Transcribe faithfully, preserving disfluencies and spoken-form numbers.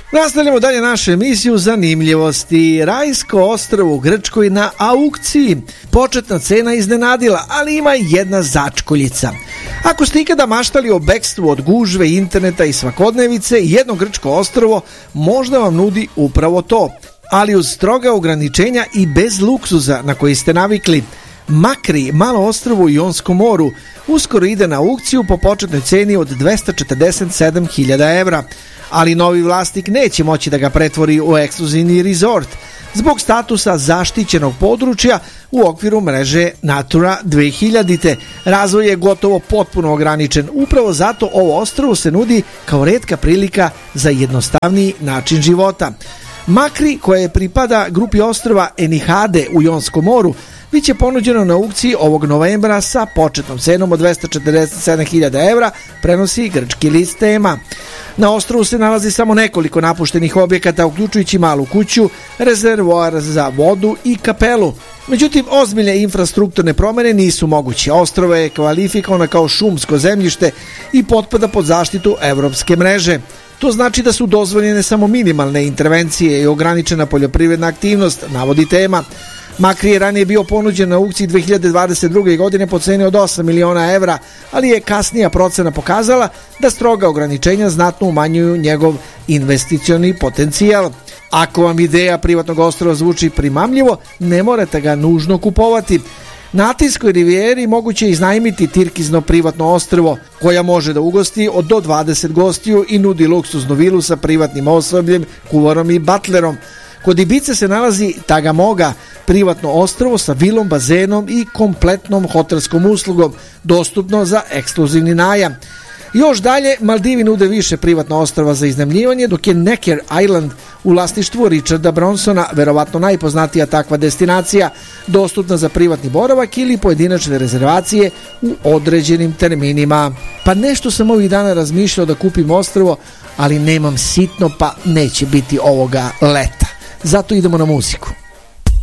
Nastavljamo dalje našu emisiju zanimljivosti. Rajsko ostrvo u Grčkoj na aukciji. Početna cena iznenadila, ali ima jedna začkoljica. Ako ste ikada maštali o bekstvu od gužve, interneta i svakodnevice, jedno grčko ostrvo možda vam nudi upravo to, ali uz stroga ograničenja i bez luksuza na koji ste navikli. Makri, malo ostrvo u Jonskom moru, uskoro ide na aukciju po početnoj ceni od dvesta četrdeset sedam hiljada evra, ali novi vlasnik neće moći da ga pretvori u ekskluzivni resort zbog statusa zaštićenog područja u okviru mreže Natura dve hiljade. Razvoj je gotovo potpuno ograničen. Upravo zato ovo ostrvo se nudi kao retka prilika za jednostavniji način života. Makri, koje pripada grupi ostrva Enihade u Jonskom moru, bit će ponuđeno na aukciji ovog novembra sa početnom cenom od dvesta četrdeset sedam hiljada evra, prenosi grčki list Tema. Na ostrvu se nalazi samo nekoliko napuštenih objekata, uključujući malu kuću, rezervoar za vodu i kapelu. Međutim, ozbiljne infrastrukturne promene nisu moguće. Ostrvo je kvalifikovano kao šumsko zemljište i potpada pod zaštitu evropske mreže. To znači da su dozvoljene samo minimalne intervencije i ograničena poljoprivredna aktivnost, navodi Tema. Makri je ranije bio ponuđen na aukciji dve hiljade dvadeset druge. godine po ceni od osam miliona evra, ali je kasnija procena pokazala da stroga ograničenja znatno umanjuju njegov investicioni potencijal. Ako vam ideja privatnog ostrva zvuči primamljivo, ne morate ga nužno kupovati. Na Atinskoj rivijeri moguće je iznajmiti tirkizno privatno ostrvo koja može da ugosti od do dvadeset gostiju i nudi luksuznu vilu sa privatnim osobljem, kuvarom i batlerom. Kod Ibice se nalazi Tagamoga, privatno ostrvo sa vilom, bazenom i kompletnom hotelskom uslugom, dostupno za ekskluzivni najam. Još dalje, Maldivi nude više privatno ostrva za iznajmljivanje, dok je Necker Island u vlasništvu Richarda Bransona, verovatno najpoznatija takva destinacija, dostupna za privatni boravak ili pojedinačne rezervacije u određenim terminima. Pa nešto sam ovih dana razmišljao da kupim ostrvo, ali nemam sitno, pa neće biti ovoga leta. Zato idemo na muziku.